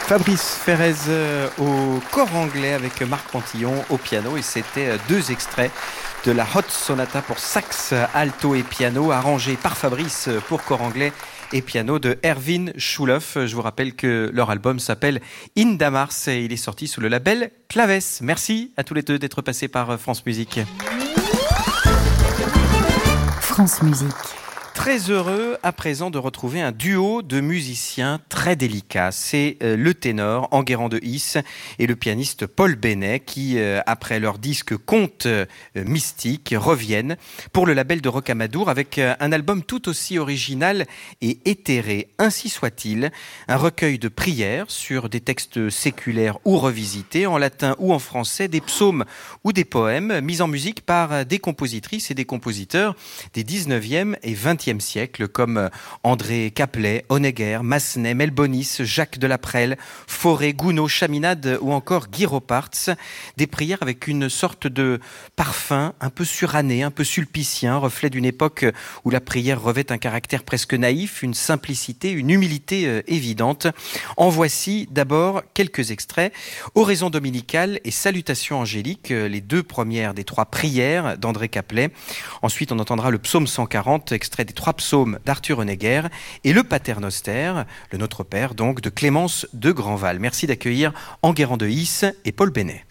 Fabrice Ferrez au corps anglais avec Marc Pantillon au piano, et c'était deux extraits de la Hot Sonata pour sax, alto et piano, arrangé par Fabrice pour corps anglais et piano de Erwin Schulhoff. Je vous rappelle que leur album s'appelle Indamars et il est sorti sous le label Claves. Merci à tous les deux d'être passés par France Musique. France Musique. Très heureux à présent de retrouver un duo de musiciens très délicats. C'est le ténor Enguerrand de Is et le pianiste Paul Bennet qui, après leur disque Conte mystique, reviennent pour le label de Rocamadour avec un album tout aussi original et éthéré. Ainsi soit-il, un recueil de prières sur des textes séculaires ou revisités, en latin ou en français, des psaumes ou des poèmes mis en musique par des compositrices et des compositeurs des 19e et 20e siècle comme André Caplet, Honegger, Massenet, Melbonis, Jacques Delaprelle, Fauré, Gounod, Chaminade ou encore Guy Ropartz. Des prières avec une sorte de parfum un peu suranné, un peu sulpicien, reflet d'une époque où la prière revêt un caractère presque naïf, une simplicité, une humilité évidente. En voici d'abord quelques extraits. Oraison dominicale et Salutations angéliques, les deux premières des trois prières d'André Caplet. Ensuite, on entendra le psaume 140, extrait des trois psaumes d'Arthur Honegger, et le Paternoster, le Notre Père donc, de Clémence de Grandval. Merci d'accueillir Enguerrand de Is et Paul Bennet.